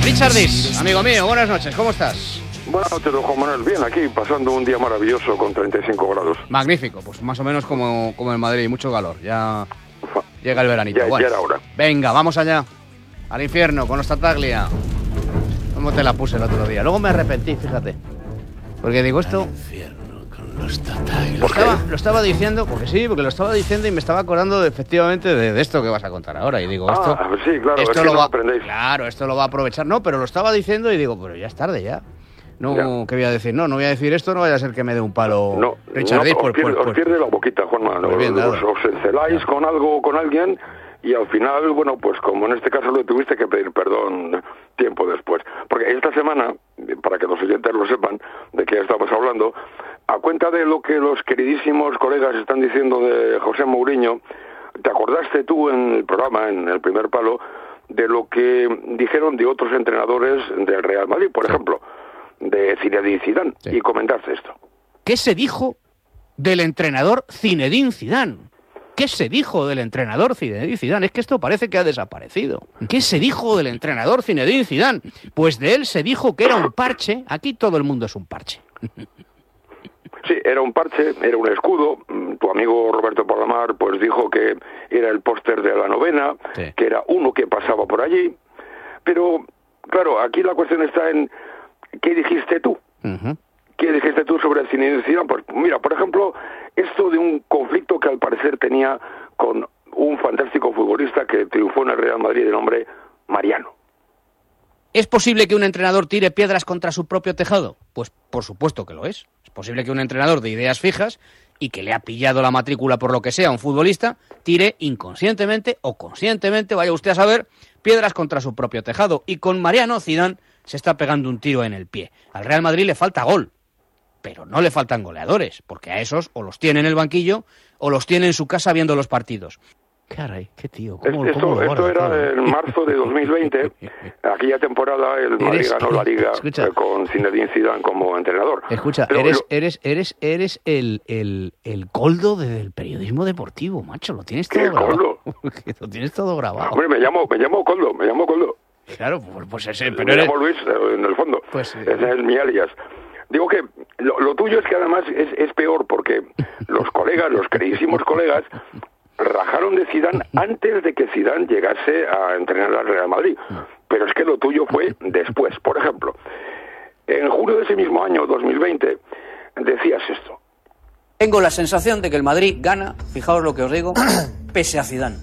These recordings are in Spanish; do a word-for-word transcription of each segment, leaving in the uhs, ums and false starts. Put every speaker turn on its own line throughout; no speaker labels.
Richard Dis, amigo mío, buenas noches, ¿cómo estás?
Buenas noches, don Juan Manuel. Bien, aquí pasando un día maravilloso con treinta y cinco grados.
Magnífico, pues más o menos como, como en Madrid, mucho calor. Ya
Ufa.
llega el veranito.
Ya,
bueno,
ya era hora.
Venga, vamos allá. Al infierno, con los Tataglia. ¿Cómo te la puse el otro día? Luego me arrepentí, fíjate. Porque digo esto...
Al infierno con los Tataglia.
Lo estaba, lo estaba diciendo, porque sí, porque lo estaba diciendo y me estaba acordando de, efectivamente de, de esto que vas a contar ahora. Y digo, esto...
Ah, sí, claro,
esto
es que
lo
no
va,
aprendéis.
Claro, esto lo va a aprovechar. No, pero lo estaba diciendo y digo, pero ya es tarde ya. No,
ya.
¿qué voy a decir? No, no voy a decir esto, no vaya a ser que me dé un palo.
No,
Richard
no,
Dis,
os,
pues,
pierde,
pues,
os pierde la boquita, Juan Manuel.
Pues bien
os,
dado.
os enceláis con algo o con alguien y al final, bueno, pues como en este caso lo tuviste que pedir perdón tiempo después. Porque esta semana, para que los oyentes lo sepan de qué estamos hablando, a cuenta de lo que los queridísimos colegas están diciendo de José Mourinho, ¿te acordaste tú en el programa, en el primer palo, de lo que dijeron de otros entrenadores del Real Madrid, por
sí.
ejemplo, de Zinedine Zidane,
Sí.
y comentaste esto?
¿Qué se dijo del entrenador Zinedine Zidane? ¿Qué se dijo del entrenador Zinedine Zidane? Es que esto parece que ha desaparecido. ¿Qué se dijo del entrenador Zinedine Zidane? Pues de él se dijo que era un parche. Aquí todo el mundo es un parche.
Sí, era un parche, era un escudo. Tu amigo Roberto Palomar pues dijo que era el póster de la novena,
Sí.
que era uno que pasaba por allí. Pero, claro, aquí la cuestión está en ¿qué dijiste tú?
Uh-huh.
¿Qué dijiste tú sobre el Zinedine Zidane? Pues mira, por ejemplo, esto de un conflicto que al parecer tenía con un fantástico futbolista que triunfó en el Real Madrid de nombre Mariano.
¿Es posible que un entrenador tire piedras contra su propio tejado? Pues por supuesto que lo es. Es posible que un entrenador de ideas fijas y que le ha pillado la matrícula por lo que sea a un futbolista, tire inconscientemente o conscientemente, vaya usted a saber, piedras contra su propio tejado. Y con Mariano, Zidane se está pegando un tiro en el pie. Al Real Madrid le falta gol, pero no le faltan goleadores, porque a esos o los tiene en el banquillo o los tiene en su casa viendo los partidos. Caray, qué tío, ¿cómo,
esto
cómo lo
esto
guarda
era
todo?
en marzo de dos mil veinte. Aquella temporada el Madrid
Eres-
ganó la Liga
escucha.
eh, con Zinedine Zidane como entrenador.
Escucha,
Pero
eres,
lo-
eres, eres, eres el, el, el coldo del periodismo deportivo, macho, lo tienes todo
¿Qué
grabado. lo tienes todo grabado.
Hombre, me llamo, me llamo Coldo, me llamo Coldo.
Claro, pues, pues ese,
Me
pero eres...
llamo Luis, eh, en el fondo.
Pues, eh,
Ese es mi alias. Digo que lo, lo tuyo es que además es, es peor porque los colegas, los queridísimos colegas, rajaron de Zidane antes de que Zidane llegase a entrenar al Real Madrid. Pero es que lo tuyo fue después. Por ejemplo, en junio de ese mismo año, dos mil veinte, decías esto.
Tengo la sensación de que el Madrid gana, fijaos lo que os digo, pese a Zidane.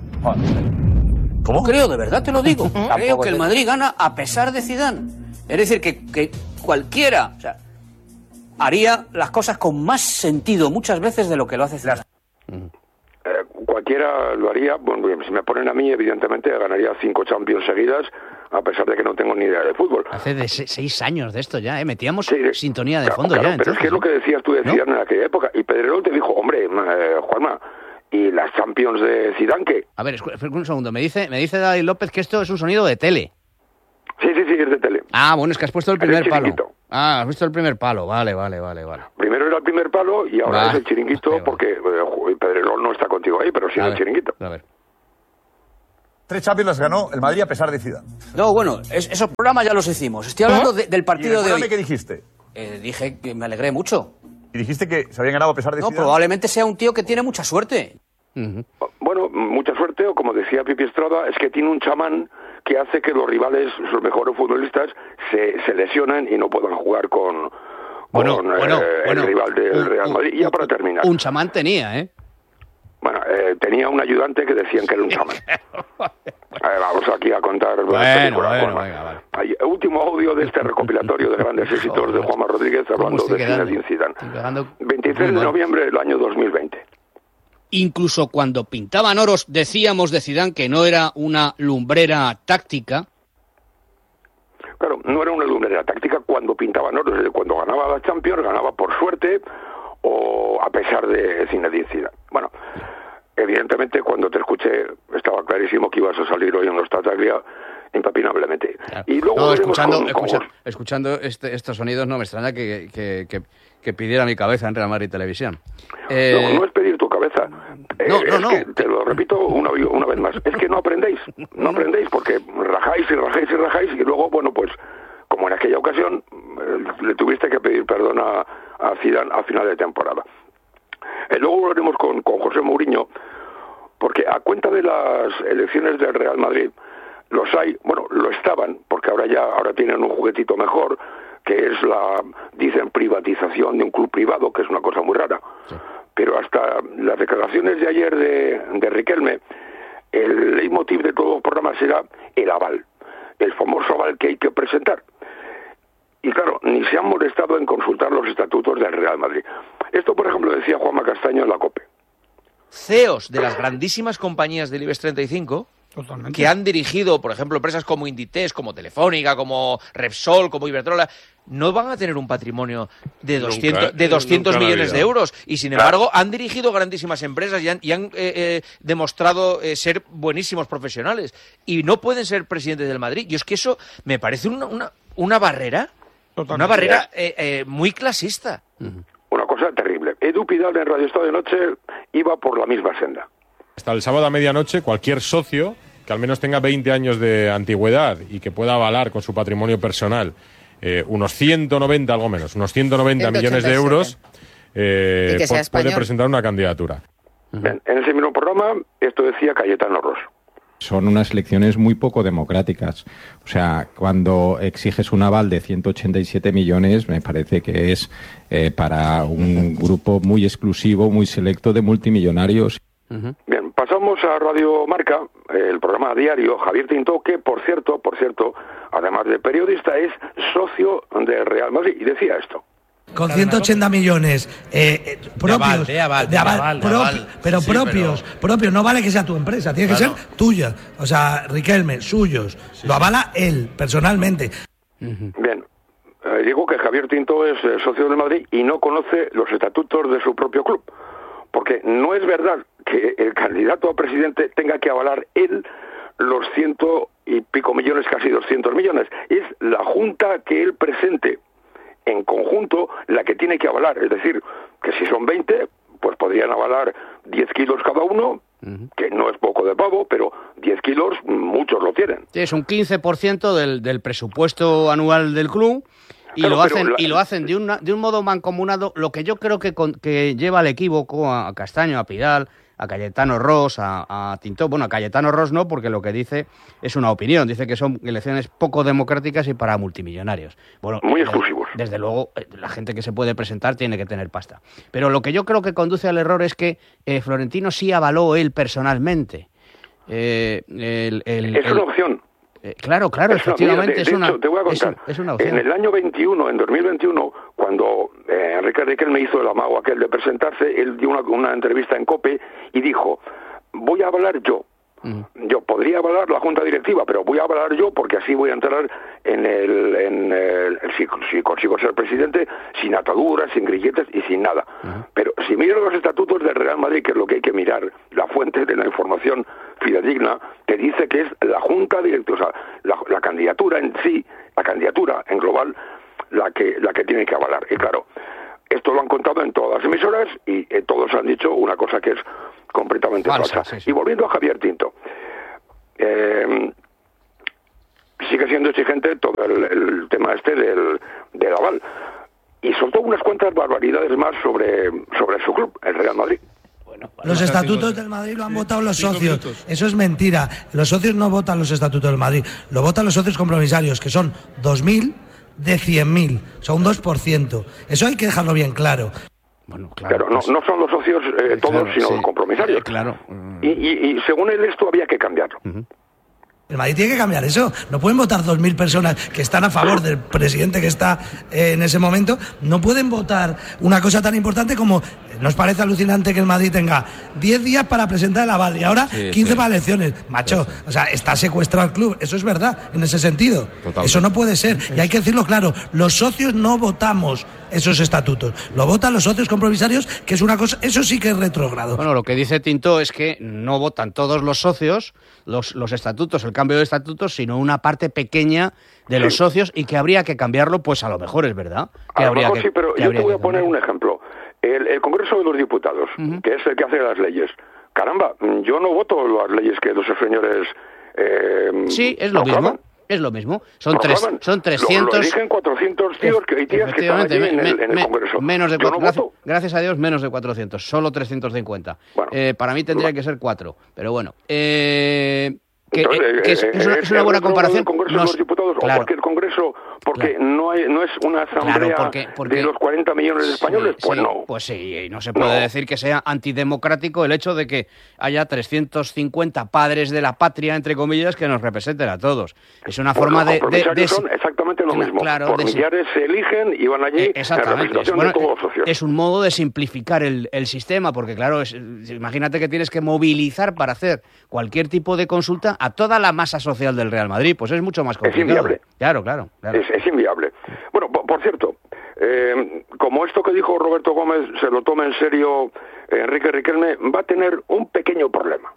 ¿Cómo?
Creo, de verdad te lo digo. Creo que el Madrid gana a pesar de Zidane. Es decir, que, que cualquiera, o sea, haría las cosas con más sentido muchas veces de lo que lo hace Zidane.
Eh, cualquiera lo haría. Bueno, si me ponen a mí, evidentemente ganaría cinco Champions seguidas, a pesar de que no tengo ni idea de fútbol.
Hace de se- seis años de esto ya, ¿eh? Metíamos
Sí,
sintonía de
claro,
fondo
claro,
ya,
pero
entonces,
es que es lo que decías tú de
¿no?
Zidane en aquella época. Y Pedrerol te dijo, hombre, eh, Juanma, ¿y las Champions de Zidane qué?
A ver, escu- espera un segundo, me dice, me dice David López que esto es un sonido de tele.
Sí, sí, sí, es de tele.
Ah, bueno, es que has puesto el
Es el
primer palo.
chiringuito.
Ah, has visto el primer palo, vale, vale, vale, vale.
Primero era el primer palo y ahora
Vale,
es el chiringuito,
vale, vale.
porque eh, Pedrerol no está contigo ahí, pero sí
A
en el
ver,
chiringuito.
a ver.
Tres Champions las ganó el Madrid a pesar de Zidane.
No, bueno, es- esos programas ya los hicimos. Estoy hablando de- del
Y
partido de
recuérdame
hoy.
qué dijiste.
Eh, dije que me alegré mucho.
Y dijiste que se habían ganado a pesar de
No,
Zidane.
probablemente sea un tío que tiene mucha suerte.
Ujú.
Bueno, mucha suerte, o como decía Pipi Estrada, es que tiene un chamán que hace que los rivales, sus mejores futbolistas, se, se lesionen y no puedan jugar con,
Bueno,
con
bueno,
eh,
bueno.
el rival del
Un-
Real
un-
Madrid. Y ya
un-
para terminar.
Un chamán tenía, ¿eh?
Bueno, eh, tenía un ayudante que decían que era un chamán. A ver, vamos aquí a contar la
Bueno,
película,
bueno,
Juanma.
venga, vale.
Hay- último audio de este recopilatorio de grandes éxitos de Juanma Rodríguez
¿Cómo
hablando
estoy
de
quedando?
Zinedine Zidane.
Estoy quedando
veintitrés
muy
de
mal.
noviembre del año dos mil veinte.
Incluso cuando pintaban oros decíamos de Zidane que no era una lumbrera táctica.
Claro, no era una lumbrera táctica cuando pintaban oro, es decir, cuando ganaba la Champions, ganaba por suerte o a pesar de Zinedine Zidane. Bueno, evidentemente cuando te escuché estaba clarísimo que ibas a salir hoy en los Tataglia impepinablemente.
Claro.
Y luego
No,
veremos
escuchando,
cómo- cómo-
escucha- escuchando este- estos sonidos no me extraña que, que, que, que pidiera mi cabeza en Real Madrid Televisión. Eh,
No, no es pedir tu cabeza, sea, eh,
no, no,
es
no.
que, te lo repito una, una vez más, es que no aprendéis, no aprendéis porque rajáis y rajáis y rajáis y luego, bueno, pues, como en aquella ocasión, eh, le tuviste que pedir perdón a, a Zidane a final de temporada. Eh, luego volveremos con, con José Mourinho, porque a cuenta de las elecciones del Real Madrid, los hay, bueno, lo estaban, porque ahora ya, ahora tienen un juguetito mejor, que es la, dicen, privatización de un club privado, que es una cosa muy rara. Sí. Pero hasta las declaraciones de ayer de, de Riquelme, el leitmotiv de todos los programas era el aval, el famoso aval que hay que presentar. Y claro, ni se han molestado en consultar los estatutos del Real Madrid. Esto, por ejemplo, decía Juanma Castaño en la COPE.
C E Os de las grandísimas compañías del IBEX treinta y cinco... Totalmente. Que han dirigido, por ejemplo, empresas como Inditex, como Telefónica, como Repsol, como Iberdrola, no van a tener un patrimonio de doscientos, nunca, de doscientos millones de euros. Y, sin embargo, han dirigido grandísimas empresas y han, y han eh, eh, demostrado eh, ser buenísimos profesionales. Y no pueden ser presidentes del Madrid. Y es que eso me parece una, una, una barrera, Totalmente. una barrera eh, eh, muy clasista.
Una cosa terrible. Edu Pidal en Radio Estado de Noche iba por la misma senda.
Hasta el sábado a medianoche, cualquier socio que al menos tenga veinte años de antigüedad y que pueda avalar con su patrimonio personal eh, unos ciento noventa, algo menos, unos ciento noventa millones de euros, eh, pu- puede presentar una candidatura.
Bien, en ese mismo programa, esto decía Cayetano Ros.
Son unas elecciones muy poco democráticas. O sea, cuando exiges un aval de ciento ochenta y siete millones, me parece que es eh, para un grupo muy exclusivo, muy selecto de multimillonarios.
Uh-huh. Bien, pasamos a Radio Marca, el programa diario. Javier Tintó, que por cierto, por cierto, además de periodista, es socio del Real Madrid, y decía esto.
Con ciento ochenta millones eh, eh, propios,
de aval, de aval,
de aval,
de aval,
propi-
de aval.
pero sí,
propios,
pero... propios, no vale que sea tu empresa, tiene claro. que ser tuya. O sea, Riquelme, suyos, sí, lo avala él, personalmente.
Uh-huh. Bien, eh, digo que Javier Tintó es eh, socio del Madrid y no conoce los estatutos de su propio club, porque no es verdad que el candidato a presidente tenga que avalar él los ciento y pico millones, casi doscientos millones. Es la junta que él presente en conjunto la que tiene que avalar. Es decir, que si son veinte, pues podrían avalar diez kilos cada uno, uh-huh. que no es poco de pavo, pero diez kilos muchos lo tienen.
Sí, es un quince por ciento del, del presupuesto anual del club. Y, claro, lo hacen, la... y lo hacen de, una, de un modo mancomunado, lo que yo creo que, con, que lleva al equívoco a, a Castaño, a Pidal, a Cayetano Ros, a, a Tintó. Bueno, a Cayetano Ros no, porque lo que dice es una opinión. Dice que son elecciones poco democráticas y para multimillonarios. Bueno,
muy exclusivos.
Desde, desde luego, la gente que se puede presentar tiene que tener pasta. Pero lo que yo creo que conduce al error es que eh, Florentino sí avaló él personalmente. Eh, el, el,
es
el,
una opción.
Eh, claro, claro,
es
efectivamente
una, de,
es,
de
una,
hecho, te voy a contar.
Es, es una opción.
En el año veintiuno, en dos mil veintiuno, cuando eh, Enrique Riquelme hizo el amago aquel de presentarse, él dio una, una entrevista en COPE y dijo, voy a avalar yo. Mm. Yo podría avalar la junta directiva, pero voy a avalar yo porque así voy a entrar en el, en el, si, si consigo ser presidente, sin ataduras, sin grilletes y sin nada. Uh-huh. Pero si miro los estatutos del Real Madrid, que es lo que hay que mirar, la fuente de la información fidedigna, te dice que es la junta directiva, o sea, la, la candidatura en sí, la candidatura en global, la que, la que tiene que avalar. Y claro, esto lo han contado en todas las emisoras y eh, todos han dicho una cosa que es completamente falsa. falsa. Sí, sí. Y volviendo a Javier Tinto, eh, sigue siendo exigente todo el, el tema este del, del aval. Y soltó unas cuantas barbaridades más sobre, sobre su club, el Real Madrid.
Bueno, los estatutos del Madrid lo han votado los socios. Eso es mentira. Los socios no votan los estatutos del Madrid. Lo votan los socios compromisarios, que son dos mil de cien mil. Son un dos por ciento. Eso hay que dejarlo bien claro.
Bueno, claro, claro pues, no, no son los socios eh, todos, claro, sino sí, los compromisarios.
Eh, claro.
Y, y, y según él esto había que cambiarlo. Uh-huh.
El Madrid tiene que cambiar eso. No pueden votar dos mil personas que están a favor del presidente que está eh, en ese momento. No pueden votar una cosa tan importante como... ¿Nos parece alucinante que el Madrid tenga diez días para presentar el aval y ahora sí, quince sí. para elecciones? Macho, sí, sí. o sea, está secuestrado el club. Eso es verdad, en ese sentido. Totalmente. Eso no puede ser. Y hay que decirlo claro. Los socios no votamos esos estatutos. Lo votan los socios compromisarios, que es una cosa... Eso sí que es retrógrado.
Bueno, lo que dice Tintó es que no votan todos los socios los, los estatutos, el cambio de estatutos, sino una parte pequeña de los sí. socios y que habría que cambiarlo, pues a lo mejor es verdad. Que
a
habría
lo mejor
que,
sí, pero yo te voy a poner un ejemplo. el, el Congreso de los Diputados, uh-huh. que es el que hace las leyes. Caramba, yo no voto las leyes que los señores... Eh,
sí, es lo proclaman. mismo. Es lo mismo. Son, tres, son trescientos...
Lo, lo eligen cuatrocientos tíos que, y tías que están allí me, en, el, en el Congreso.
Menos de
Yo no
gracias,
voto.
gracias a Dios, menos de cuatrocientos. Solo trescientos cincuenta.
Bueno,
eh, para mí tendría bueno. que ser cuatro. Pero bueno... Eh... Que,
Entonces,
eh, que es, es, una, es una buena comparación.
El Congreso
Nos,
de los Diputados
claro,
o cualquier Congreso, porque
claro.
no hay, no es una asamblea
claro, porque, porque,
de los cuarenta millones de españoles,
sí,
pues
sí,
no.
Pues sí, y no se puede no. decir que sea antidemocrático el hecho de que haya trescientos cincuenta padres de la patria, entre comillas, que nos representen a todos. Es una
pues
forma
los
de, de, de...
son exactamente lo mismo.
Claro,
Por millares se eligen y van allí
eh,
en representación
bueno,
de todos los socios.
Es un modo de simplificar el, el sistema, porque claro, es, imagínate que tienes que movilizar para hacer cualquier tipo de consulta a toda la masa social del Real Madrid, pues es mucho más complicado.
Es inviable.
Claro, claro. claro.
Es, es inviable. Bueno, por, por cierto, eh, como esto que dijo Roberto Gómez se lo toma en serio Enrique Riquelme, va a tener un pequeño problema.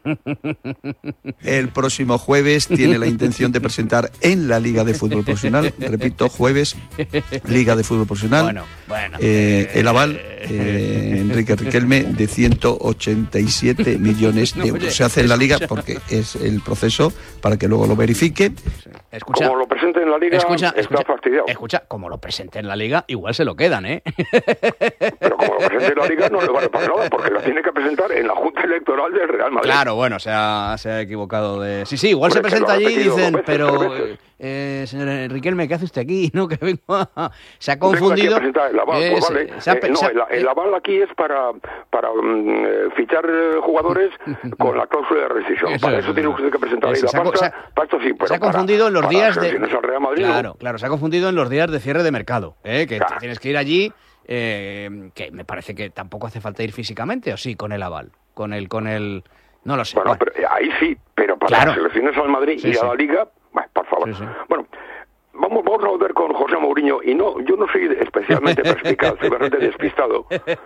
El próximo jueves tiene la intención de presentar en la Liga de Fútbol Profesional, repito, jueves, Liga de Fútbol Profesional,
bueno, bueno,
eh, el aval, eh, Enrique Riquelme, de ciento ochenta y siete millones de euros. Se hace en la Liga porque es el proceso para que luego lo verifique.
Escucha,
como lo presente en la Liga,
escucha,
está
escucha,
fastidiado.
Escucha, como lo presente en la Liga, igual se lo quedan, ¿eh?
Pero como lo presente en la Liga no le vale para nada, porque lo tiene que presentar en la Junta Electoral del Real Madrid.
Claro, bueno, se ha, se ha equivocado de... Sí, sí, igual
Hombre,
se presenta allí y dicen,
veces,
pero... Eh, señor Riquelme, ¿qué hace usted aquí? ¿No? Que vengo a... Se ha confundido...
El aval,
eh,
pues vale.
se ha,
eh, no,
se ha,
el, el aval aquí es para, para um, fichar jugadores con la cláusula de rescisión. Eso, para eso, eso tiene usted que presentar ahí la pasta,
se ha,
pasta sí, pero
se ha
para,
confundido en los
para,
días
para,
de...
Si no es el Real Madrid,
claro,
¿no?
claro, se ha confundido en los días de cierre de mercado, ¿eh? Que
claro.
tienes que ir allí... Eh, que me parece que tampoco hace falta ir físicamente, o sí, con el aval, con el, con el, no lo sé.
Bueno,
bueno.
pero ahí sí, pero para
claro.
las selecciones al Madrid sí, y a sí. la Liga, bueno, por favor. Sí, sí. Bueno, vamos, vamos a volver con José Mourinho, y no, yo no soy especialmente perspicaz, soy bastante despistado,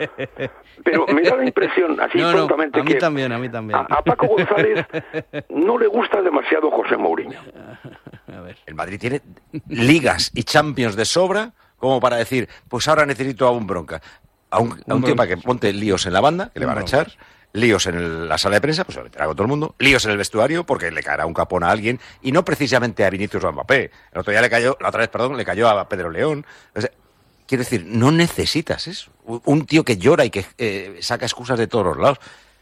pero me da la impresión, así
no,
prontamente,
no, a mí
que
también, a mí también.
A, a Paco González no le gusta demasiado José Mourinho.
A ver. El Madrid tiene ligas y Champions de sobra como para decir, pues ahora necesito a un bronca. A un, a un, un tío para que ponte líos en la banda, que le van a echar, líos en el, la sala de prensa, pues se lo meterá con todo el mundo, líos en el vestuario, porque le caerá un capón a alguien, y no precisamente a Vinicius o a Mbappé. El otro día le cayó, la otra vez, perdón, le cayó a Pedro León. O sea, quiero decir, no necesitas eso. Un tío que llora y que eh, saca excusas de todos los lados.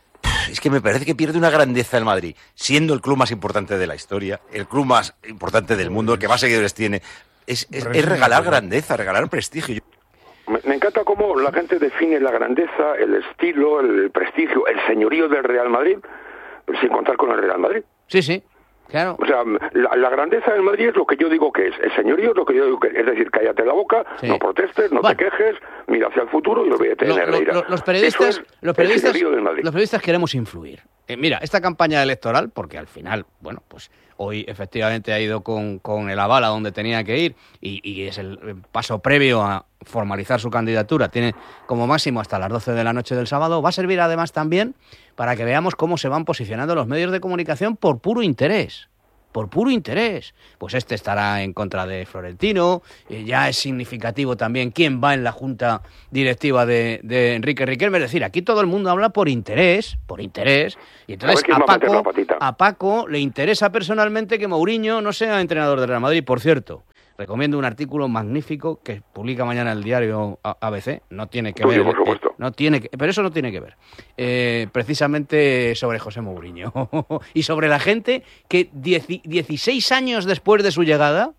Es que me parece que pierde una grandeza el Madrid, siendo el club más importante de la historia, el club más importante del mundo, el que más seguidores tiene. Es, es, es regalar grandeza, regalar prestigio.
Me, me encanta cómo la gente define la grandeza, el estilo, el prestigio, el señorío del Real Madrid, sin contar con el Real Madrid.
Sí, sí, claro.
O sea, la, la grandeza del Madrid es lo que yo digo que es. El señorío es lo que yo digo que es. Es decir, cállate la boca, sí. no protestes, no bueno. te quejes, mira hacia el futuro y olvídate de Negreira.
Lo, lo, los periodistas, los periodistas, los periodistas queremos influir. Eh, mira, esta campaña electoral, porque al final, bueno, pues hoy efectivamente ha ido con, con el aval a donde tenía que ir y, y es el paso previo a formalizar su candidatura. Tiene como máximo hasta las doce de la noche del sábado. Va a servir además también para que veamos cómo se van posicionando los medios de comunicación por puro interés. Por puro interés. Pues este estará en contra de Florentino. Eh, ya es significativo también quién va en la junta directiva de, de Enrique Riquelme. Es decir, aquí todo el mundo habla por interés, por interés. Y entonces a, a, Paco, a Paco le interesa personalmente que Mourinho no sea entrenador del Real Madrid. Por cierto, recomiendo un artículo magnífico que publica mañana el diario A B C. No tiene que ver,
por supuesto.
Eh, no tiene que, pero eso no tiene que ver. Eh, precisamente sobre José Mourinho y sobre la gente que dieciséis años después de su llegada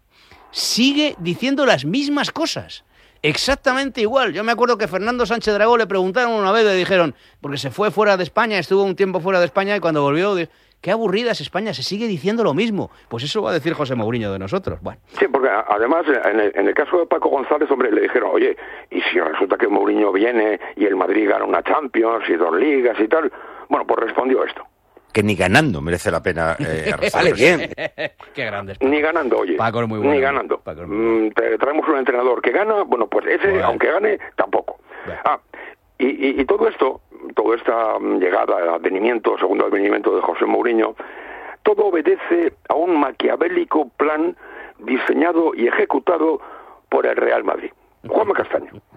sigue diciendo las mismas cosas. Exactamente igual. Yo me acuerdo que Fernando Sánchez Dragó le preguntaron una vez, le dijeron, porque se fue fuera de España, estuvo un tiempo fuera de España y cuando volvió, qué aburrida es España, se sigue diciendo lo mismo. Pues eso va a decir José Mourinho de nosotros. Bueno.
Sí, porque además en el, en el caso de Paco González, hombre, le dijeron, oye, y si resulta que Mourinho viene y el Madrid gana una Champions y dos ligas y tal, bueno, pues respondió esto.
Que ni ganando merece la pena eh, vale bien.
Qué grande.
Ni ganando, oye.
Paco es muy bueno.
Ni ganando.
Paco es muy bueno.
Mm, te traemos un entrenador que gana, bueno, pues ese, bueno. aunque gane, tampoco. Bueno. Ah, y, y, y todo esto, toda esta llegada, el advenimiento, segundo advenimiento de José Mourinho, todo obedece a un maquiavélico plan diseñado y ejecutado por el Real Madrid. Juanma Castaño.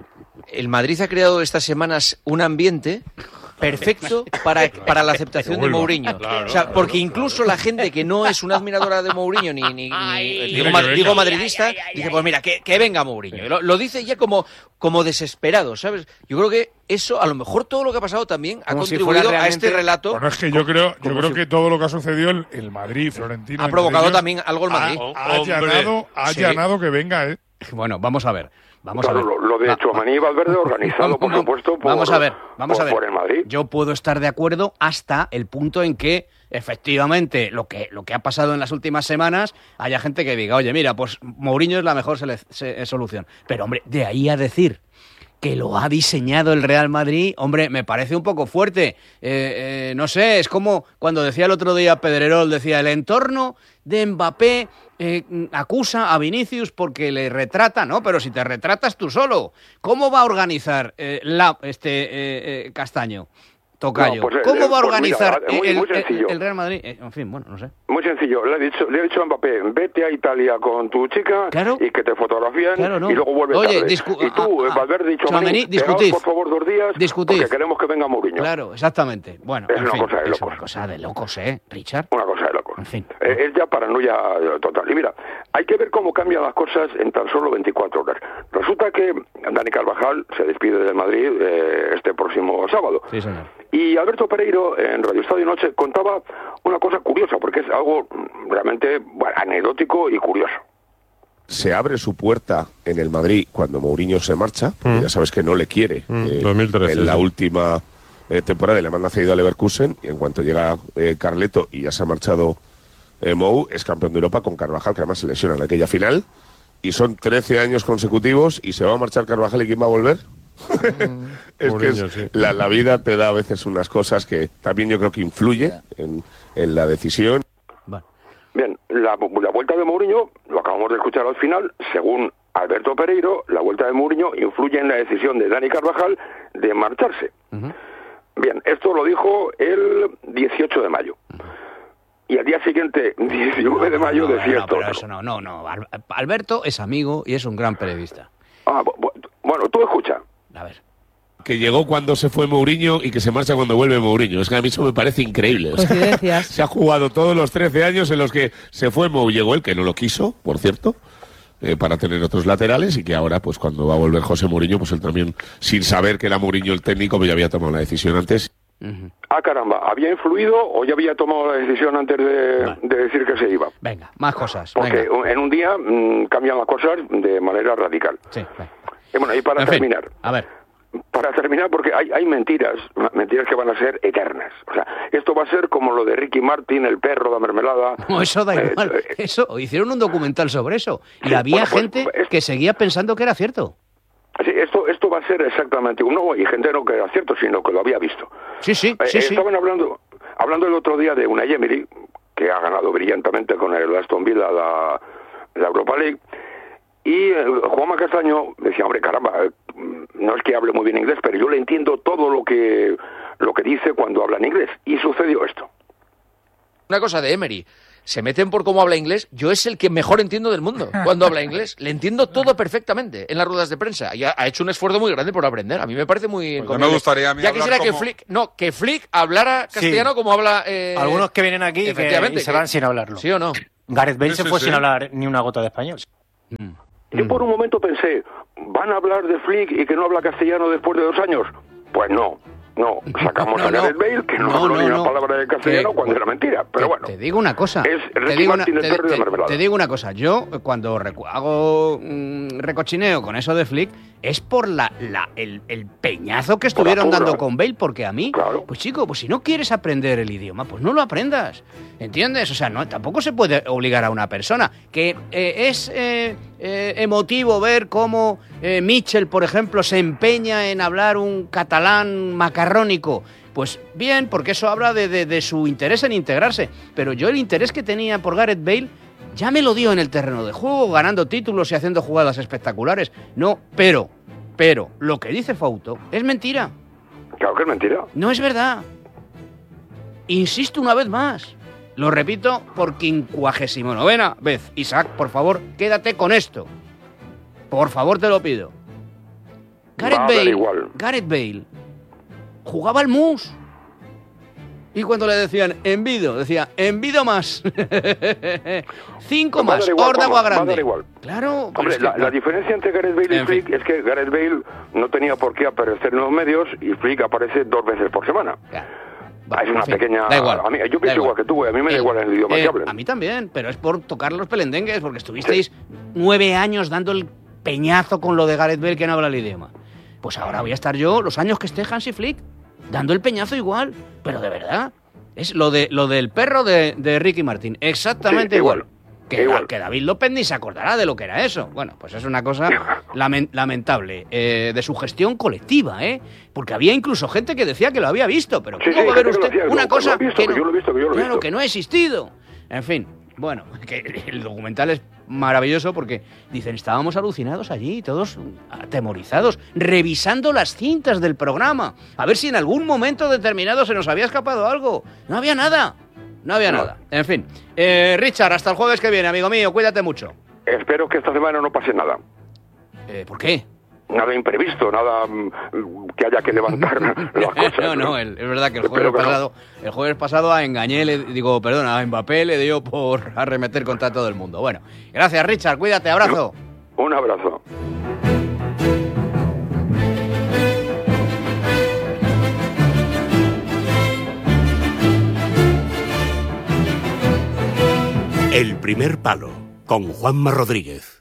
el Madrid ha creado estas semanas un ambiente perfecto para, para la aceptación de Mourinho.
Claro,
o sea, porque
claro,
incluso
claro.
la gente que no es una admiradora de Mourinho ni, ni, ni digo,
que
ma-
venga.
digo madridista, dice, pues mira, que, que venga Mourinho. Y Lo, lo dice ya como, como desesperado, ¿sabes? Yo creo que eso, a lo mejor todo lo que ha pasado también ha
Como si
contribuido
fuera
a este
realmente-
relato.
Bueno, es que yo creo, yo
como
creo
si-
que todo lo que ha sucedido el, el Madrid, Florentino.
Ha
entre
provocado
ellos,
también algo el Madrid.
Ha, ha
Hombre,
allanado, ha
sí.
allanado que venga, ¿eh?
Bueno, vamos a ver. Vamos
Claro,
a ver.
lo, lo de
Va-
Tchouaméni y Valverde organizado, por
Vamos-
supuesto, por,
vamos a ver, vamos
por,
a ver.
por el Madrid.
Yo puedo estar de acuerdo hasta el punto en que efectivamente lo que, lo que ha pasado en las últimas semanas haya gente que diga, oye, mira, pues Mourinho es la mejor sele- se- solución. Pero hombre, de ahí a decir que lo ha diseñado el Real Madrid, hombre, me parece un poco fuerte. Eh, eh, no sé, es como cuando decía el otro día Pedrerol, decía, el entorno de Mbappé eh, acusa a Vinicius porque le retrata, ¿no? Pero si te retratas tú solo, ¿cómo va a organizar eh, la, este eh, eh, Castaño? Tocayo.
No, pues, eh,
¿Cómo
eh,
va a
pues
organizar
mira, muy-
el,
muy
el-
sencillo.
el Real Madrid? Eh, en fin, bueno, no sé.
Muy sencillo, le he dicho, le he dicho a Mbappé, vete a Italia con tu chica
Claro.
y que te fotografían
Claro, no.
y luego vuelve
Oye,
tarde.
discu-
y tú,
ah,
eh,
ah,
Valverde y
Tchouaméni,
Tchouaméni,
discutid.
pegaos, por favor dos días
Discutid.
porque queremos que venga Mourinho.
Claro, exactamente. Bueno,
Es
en
una
fin,
cosa de
es
locos.
una cosa de locos, ¿eh, Richard?
Una cosa de locos.
En fin.
Eh, es ya paranoia eh, total. Y mira, hay que ver cómo cambian las cosas en tan solo veinticuatro horas. Resulta que Dani Carvajal se despide del Madrid eh, este próximo sábado.
Sí, señor.
Y Alberto Pereiro, en Radio Estadio Noche, contaba una cosa curiosa, porque es algo mm, realmente bueno, anecdótico y curioso.
Se abre su puerta en el Madrid cuando Mourinho se marcha, porque
Mm.
ya sabes que no le quiere.
Mm,
eh,
dos mil trece,
en la
sí.
última eh, temporada y le manda cedido a Leverkusen, y en cuanto llega eh, Carleto y ya se ha marchado eh, Mou, es campeón de Europa con Carvajal, que además se lesiona en aquella final, y son trece años consecutivos, y se va a marchar Carvajal, ¿y quién va a volver? es
Mourinho,
que es-
sí.
la, la vida te da a veces unas cosas que también yo creo que influye en, en la decisión.
Bien, la, la vuelta de Mourinho, lo acabamos de escuchar al final, según Alberto Pereiro, la vuelta de Mourinho influye en la decisión de Dani Carvajal de marcharse. Bien, esto lo dijo el dieciocho de mayo. Y al día siguiente, diecinueve de mayo,
No,
decía
no,
esto
pero
otro.
eso no, no, no. Al- Alberto es amigo y es un gran periodista.
Ah, bu- bu- bueno, tú escucha.
A ver.
Que llegó cuando se fue Mourinho y que se marcha cuando vuelve Mourinho. Es que a mí eso me parece increíble. O sea,
Coincidencias.
se ha jugado todos los trece años en los que se fue Mou, llegó él, que no lo quiso, por cierto, eh, para tener otros laterales, y que ahora, pues cuando va a volver José Mourinho, pues él también, sin saber que era Mourinho el técnico, pues ya había tomado la decisión antes.
Ah, caramba, ¿había influido o ya había tomado la decisión antes de, de decir que se iba?
Venga, más cosas.
Porque
venga.
en un día mm, cambian las cosas de manera radical.
Sí, venga.
Y bueno, y para
En fin,
terminar,
a ver.
para terminar, porque hay, hay mentiras, mentiras que van a ser eternas. O sea, esto va a ser como lo de Ricky Martin, el perro, la mermelada.
No, eso da
Eh,
igual.
eh,
Eso, hicieron un documental sobre eso. Y
Sí,
había
bueno, pues,
gente
es-
que seguía pensando que era cierto.
Sí, esto, esto va a ser exactamente uno, y gente no que era cierto, sino que lo había visto.
Sí, sí,
Eh,
sí, sí.
Estaban hablando, hablando el otro día de Unai Emery, que ha ganado brillantemente con el Aston Villa la, la Europa League, y eh, Juanma Castaño decía, hombre, caramba, eh, no es que hable muy bien inglés, pero yo le entiendo todo lo que, lo que dice cuando habla en inglés. Y sucedió esto.
Una cosa de Emery. Se meten por cómo habla inglés. Yo es el que mejor entiendo del mundo cuando habla inglés. Le entiendo todo perfectamente en las ruedas de prensa. Y ha, ha hecho un esfuerzo muy grande por aprender. A mí me parece muy...
Pues ya
encomiable.
me gustaría a mí
Ya
hablar
quisiera que
como-
Flick... No, que Flick hablara castellano como habla... eh,
Algunos que vienen aquí que,
efectivamente,
y se
que-
van sin hablarlo.
¿Sí o no?
Gareth Bale
Sí,
se
sí,
fue
sí.
sin hablar ni una gota de español.
Yo por un momento pensé, ¿van a hablar de Flick y que no habla castellano después de dos años? Pues no, no. Sacamos
No,
a
no.
Gareth Bale, que no,
No,
habló
no,
ni una
no.
palabra de castellano
Que-
cuando era mentira. Pero bueno,
Te digo una cosa.
es
te,
Ricky
digo una,
Martin, el
te-
perro de
te-
mermelada.
te digo una cosa. Yo, eh, cuando recu- hago mm, recochineo con eso de Flick, es por la, la el, el peñazo que
Por la
estuvieron
turra.
dando con Bale, porque a mí, pues chico, pues si no quieres aprender el idioma, pues no lo aprendas. ¿Entiendes? O sea, no, tampoco se puede obligar a una persona. Que eh, es eh, eh, emotivo ver cómo eh, Mitchell, por ejemplo, se empeña en hablar un catalán macarrónico. Pues bien, porque eso habla de, de, de su interés en integrarse. Pero yo el interés que tenía por Gareth Bale ya me lo dio en el terreno de juego, ganando títulos y haciendo jugadas espectaculares. No, pero, pero, lo que dice Fauto es mentira.
Claro que es mentira.
No es verdad. Insisto una vez más. Lo repito por quincuagésimo novena vez. Isaac, por favor, quédate con esto. Por favor, te lo pido. Gareth
Va a dar
Bale,
igual.
Gareth Bale jugaba al mus. Y cuando le decían envido, decía envido más. Cinco
Va a
más,
dar igual,
órdago
vamos,
a grande.
va a dar igual.
Claro.
Hombre,
es que,
la, la diferencia entre Gareth Bale y
En
Flick es que Gareth Bale no tenía por qué aparecer en los medios y Flick aparece dos veces por semana.
Va,
es una
en fin,
pequeña...
da igual,
a mí, yo
da
pienso
igual.
igual que tú, a mí me da
Eh,
igual en el idioma
eh,
que hablen.
A mí también, pero es por tocar los pelendengues, porque estuvisteis nueve años dando el peñazo con lo de Gareth Bale que no habla el idioma. Pues ahora voy a estar yo, los años que esté Hansi Flick, dando el peñazo igual, pero de verdad. Es lo de lo del perro de, de Ricky Martin, exactamente
Sí,
igual.
igual.
Que,
Igual.
que David López ni se acordará de lo que era eso. Bueno, pues es una cosa lamen- lamentable, eh, de su gestión colectiva, ¿eh? Porque había incluso gente que decía que lo había visto, pero
Sí,
¿cómo
sí,
va a ver
gente que lo
usted
hacía,
una
yo-
cosa
lo he visto,
que
que
no,
yo lo he visto, que yo lo he
claro,
visto.
que no ha existido? En fin, bueno, que el documental es maravilloso porque dicen, estábamos alucinados allí, todos atemorizados, revisando las cintas del programa, a ver si en algún momento determinado se nos había escapado algo. No había nada. No había
No.
nada. En fin. Eh, Richard, hasta el jueves que viene, amigo mío. Cuídate mucho.
Espero que esta semana no pase nada.
Eh, ¿Por qué?
Nada imprevisto, nada mm, que haya que levantar las cosas.
no, no, el- es verdad que el
Espero
jueves
que no.
pasado, el jueves pasado a Engañé, le digo, perdona, a Mbappé le dio por arremeter contra todo el mundo. Bueno, gracias, Richard. Cuídate. Abrazo.
Un abrazo.
El primer palo, con Juanma Rodríguez.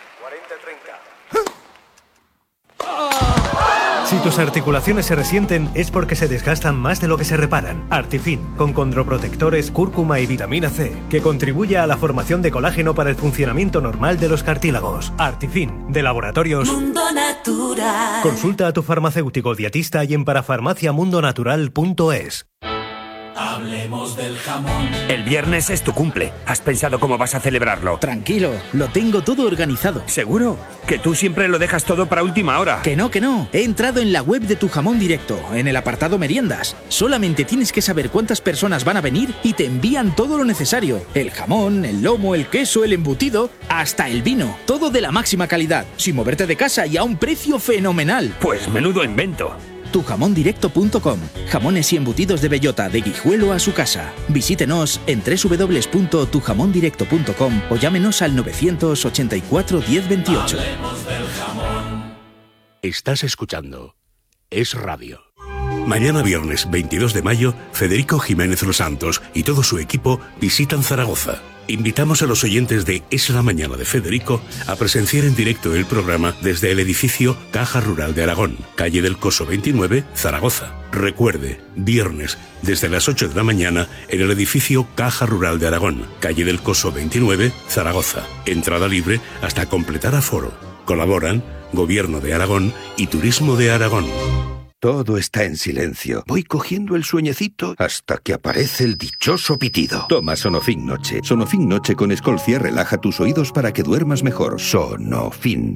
Si tus articulaciones se resienten es porque se desgastan más de lo que se reparan. Artifin, con condroprotectores, cúrcuma y vitamina C, que contribuye a la formación de colágeno para el funcionamiento normal de los cartílagos. Artifin, de Laboratorios
Mundo Natural.
Consulta a tu farmacéutico dietista y en parafarmaciamundonatural punto es.
Hablemos del jamón.
El viernes es tu cumple. ¿Has pensado cómo vas a celebrarlo?
Tranquilo, lo tengo todo organizado.
¿Seguro? Que tú siempre lo dejas todo para última hora.
Que no, que no. He entrado en la web de Tu Jamón Directo, en el apartado meriendas. Solamente tienes que saber cuántas personas van a venir y te envían todo lo necesario. El jamón, el lomo, el queso, el embutido, hasta el vino. Todo de la máxima calidad, sin moverte de casa y a un precio fenomenal.
Pues menudo invento.
tu jamón directo punto com. Jamones y embutidos de bellota, de Guijuelo a su casa. Visítenos en doble u doble u doble u punto tu jamón directo punto com o llámenos al novecientos ochenta y cuatro diez veintiocho.
Hablemos del jamón.
Estás escuchando Es Radio. Mañana viernes veintidós de mayo, Federico Jiménez Los Santos y todo su equipo visitan Zaragoza. Invitamos a los oyentes de Es la Mañana de Federico a presenciar en directo el programa desde el edificio Caja Rural de Aragón, calle del Coso veintinueve, Zaragoza. Recuerde, viernes desde las ocho de la mañana en el edificio Caja Rural de Aragón, calle del Coso veintinueve, Zaragoza. Entrada libre hasta completar aforo. Colaboran Gobierno de Aragón y Turismo de Aragón.
Todo está en silencio. Voy cogiendo el sueñecito hasta que aparece el dichoso pitido. Toma Sonofin Noche. Sonofin Noche con Escolcia relaja tus oídos para que duermas mejor. Sonofin.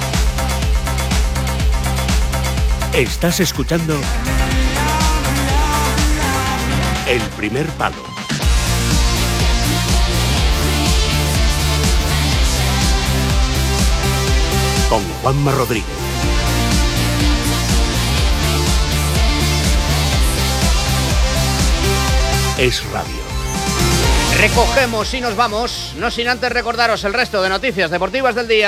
Estás escuchando El primer palo. Con Juanma Rodríguez. Es Radio.
Recogemos y nos vamos, no sin antes recordaros el resto de noticias deportivas del día.